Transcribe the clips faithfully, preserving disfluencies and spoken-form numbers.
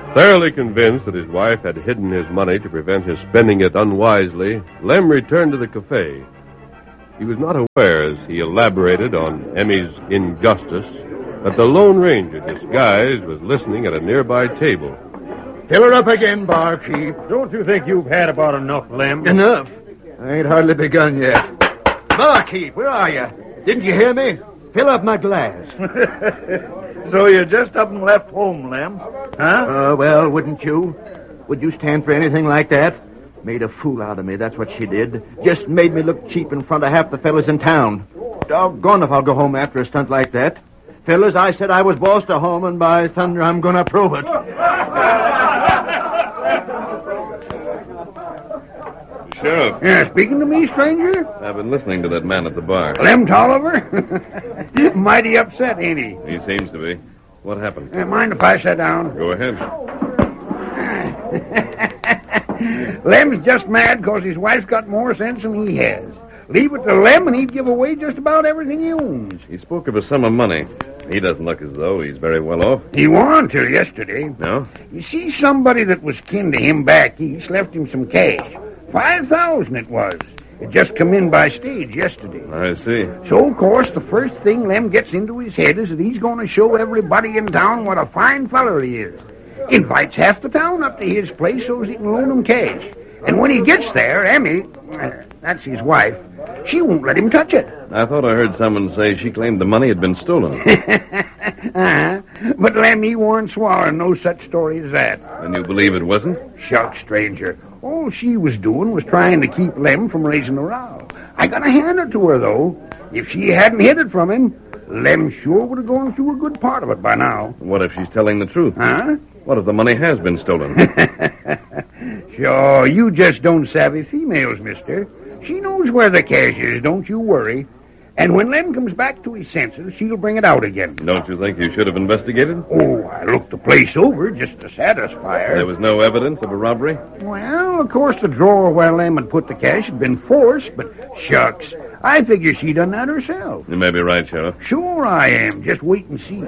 Thoroughly convinced that his wife had hidden his money to prevent his spending it unwisely, Lem returned to the cafe. He was not aware, as he elaborated on Emmy's injustice, that the Lone Ranger, disguised, was listening at a nearby table. Fill her up again, barkeep. Don't you think you've had about enough, Lem? Enough? I ain't hardly begun yet. Barkeep, where are you? Didn't you hear me? Fill up my glass. So you just up and left home, Lem? Huh? Uh, well, wouldn't you? Would you stand for anything like that? Made a fool out of me, that's what she did. Just made me look cheap in front of half the fellas in town. Doggone if I'll go home after a stunt like that. Fellas, I said I was boss to home, and by thunder, I'm gonna prove it. Sheriff. Yeah, speaking to me, stranger? I've been listening to that man at the bar. Lem Tolliver? Mighty upset, ain't he? He seems to be. What happened? Uh, mind if I sit down? Go ahead. Lem's just mad because his wife's got more sense than he has. Leave it to Lem and he'd give away just about everything he owns. He spoke of a sum of money. He doesn't look as though he's very well off. He wasn't till yesterday. No? You see, somebody that was kin to him back east left him some cash. Five thousand it was. It just come in by stage yesterday. I see. So, of course, the first thing Lem gets into his head is that he's going to show everybody in town what a fine feller he is. Invites half the town up to his place so he can loan him cash. And when he gets there, Emmy, uh, that's his wife, she won't let him touch it. I thought I heard someone say she claimed the money had been stolen. uh-huh. But Lem, he warn't swallowing no such story as that. And you believe it wasn't? Shucks, stranger. All she was doing was trying to keep Lem from raising a row. I gotta hand it to her, though. If she hadn't hid it from him, Lem sure would have gone through a good part of it by now. What if she's telling the truth? Huh? What if the money has been stolen? Sure, you just don't savvy females, mister. She knows where the cash is, don't you worry. And when Lem comes back to his senses, she'll bring it out again. Don't you think you should have investigated? Oh, I looked the place over just to satisfy her. There was no evidence of a robbery? Well, of course, the drawer where Lem had put the cash had been forced, but shucks, I figure she done that herself. You may be right, Sheriff. Sure I am. Just wait and see.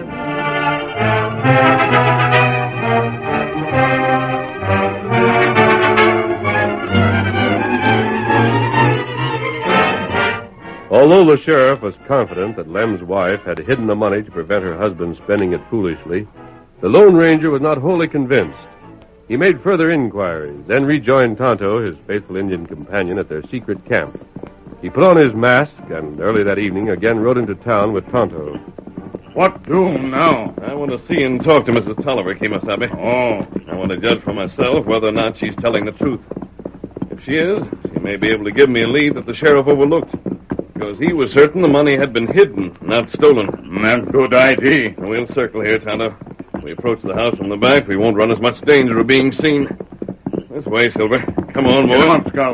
Although the sheriff was confident that Lem's wife had hidden the money to prevent her husband spending it foolishly, the Lone Ranger was not wholly convinced. He made further inquiries, then rejoined Tonto, his faithful Indian companion, at their secret camp. He put on his mask and early that evening again rode into town with Tonto. What do now? I want to see and talk to Missus Tolliver, Kemosabe. Oh. I want to judge for myself whether or not she's telling the truth. If she is, she may be able to give me a lead that the sheriff overlooked. Because he was certain the money had been hidden, not stolen. That's a good idea. We'll circle here, Tonto. If we approach the house from the back, we won't run as much danger of being seen. This way, Silver. Come on, boy. Come on, Scout.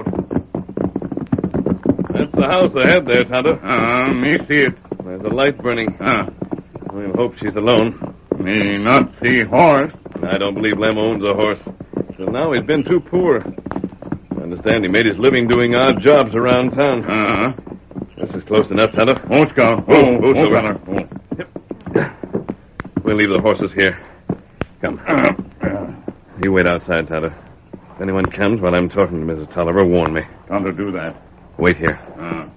That's the house ahead there, Tonto. Uh, me see it. There's a light burning. Uh, We'll hope she's alone. me not see horse. I don't believe Lem owns a horse. Till now, he's been too poor. I understand he made his living doing odd jobs around town. Uh-huh. This is close enough, Tonto. Oh, Scout. Oh, Oh, oh, oh, Silver. fella. Oh. Yep. We'll leave the horses here. Come. Uh, uh, You wait outside, Tonto. If anyone comes while I'm talking to Missus Tolliver, warn me. time to do that. Wait here. Uh.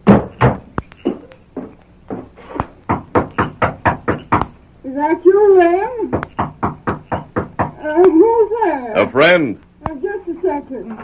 Is that you, Lem? Uh, who's there? A friend. Uh, just a second.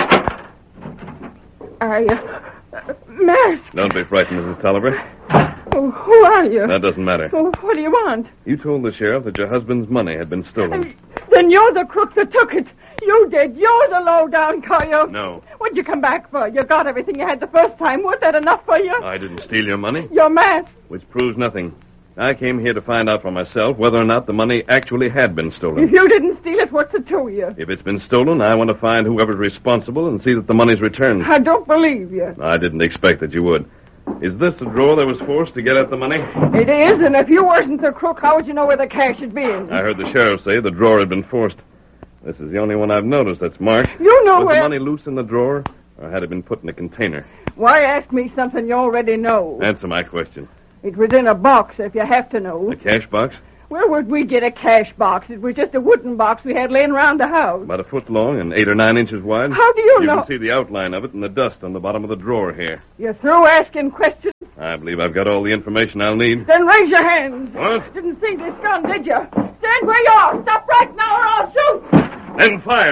Are you uh, masked? Don't be frightened, Missus Tolliver. Oh, who are you? That doesn't matter. Oh, what do you want? You told the sheriff that your husband's money had been stolen. Then you're the crook that took it. You did. You're the low-down coyote. No. What'd you come back for? You got everything you had the first time. Was that enough for you? I didn't steal your money, You're masked. which proves nothing. I came here to find out for myself whether or not the money actually had been If stolen. you didn't steal it, what's it to you? If it's been stolen, I want to find whoever's responsible and see that the money's returned. I don't believe you. I didn't expect that you would. Is this the drawer that was forced to get at the money? It is, and if you wasn't the crook, how would you know where the cash had been? I heard the sheriff say the drawer had been forced. This is the only one I've noticed that's marked. You know Was where... the money loose in the drawer, or had it been put in a container? Why ask me something you already know? Answer my question. It was in a box, if you have to know. A cash box? Where would we get a cash box? It was just a wooden box we had laying around the house. About a foot long and eight or nine inches wide. How do you, you know? You can see the outline of it in the dust on the bottom of the drawer here. You're through asking questions? I believe I've got all the information I'll need. Then raise your hands. What? Didn't see this gun, did you? Stand where you are. Stop right now or I'll shoot. Then fire.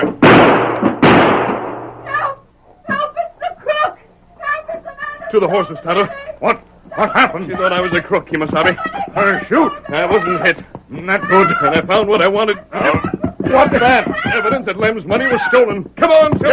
Help! Help! It's the crook! Help! It's the man! To the horses, Tonto. What? What happened? She thought I was a crook, Kimasabi. Her shoot. I wasn't hit. Not good. And I found what I wanted. Oh. What's that? Evidence that Lem's money was stolen. Come on, Silver.